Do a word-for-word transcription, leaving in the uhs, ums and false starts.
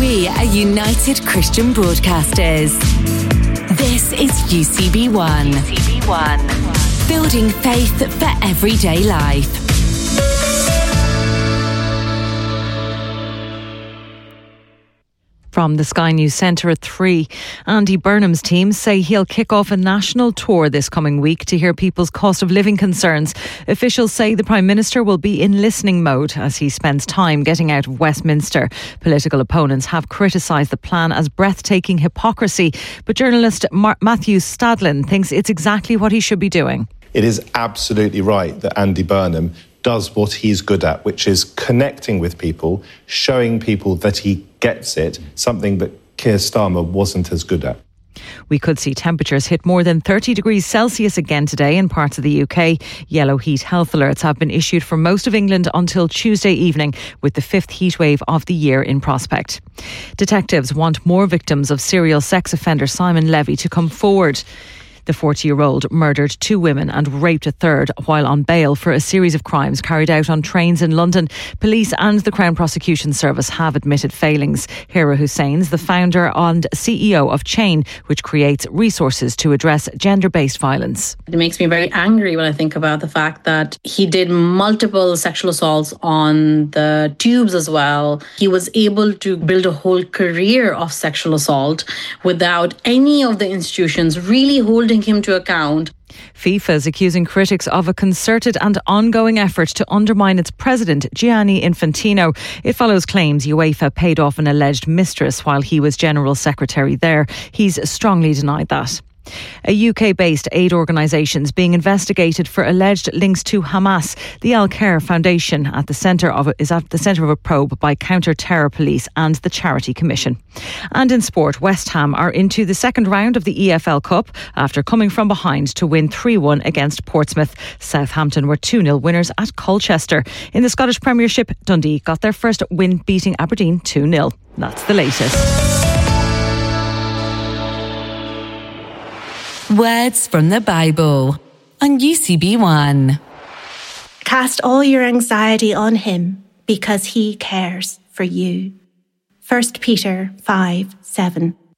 We are United Christian Broadcasters. This is U C B one. U C B one. Building faith for everyday life. From the Sky News Centre at three, Andy Burnham's team say he'll kick off a national tour this coming week to hear people's cost of living concerns. Officials say the Prime Minister will be in listening mode as he spends time getting out of Westminster. Political opponents have criticised the plan as breathtaking hypocrisy, but journalist Mar- Matthew Stadlin thinks it's exactly what he should be doing. It is absolutely right that Andy Burnham does what he's good at, which is connecting with people, showing people that he gets it, something that Keir Starmer wasn't as good at. We could see temperatures hit more than thirty degrees Celsius again today in parts of the U K. Yellow heat health alerts have been issued for most of England until Tuesday evening, with the fifth heatwave of the year in prospect. Detectives want more victims of serial sex offender Simon Levy to come forward. The forty-year-old murdered two women and raped a third while on bail for a series of crimes carried out on trains in London. Police and the Crown Prosecution Service have admitted failings. Hira Hussein's the founder and C E O of Chain, which creates resources to address gender-based violence. It makes me very angry when I think about the fact that he did multiple sexual assaults on the tubes as well. He was able to build a whole career of sexual assault without any of the institutions really holding him to account. FIFA is accusing critics of a concerted and ongoing effort to undermine its president, Gianni Infantino. It follows claims UEFA paid off an alleged mistress while he was general secretary there. He's strongly denied that. A U K-based aid organisation is being investigated for alleged links to Hamas. The Al Khair Foundation at the centre of is at the centre of a probe by counter-terror police and the Charity Commission. And in sport, West Ham are into the second round of the E F L Cup after coming from behind to win three one against Portsmouth. Southampton were two nil winners at Colchester. In the Scottish Premiership, Dundee got their first win, beating Aberdeen two nil. That's the latest. Words from the Bible on U C B one. Cast all your anxiety on him because he cares for you. First Peter five seven.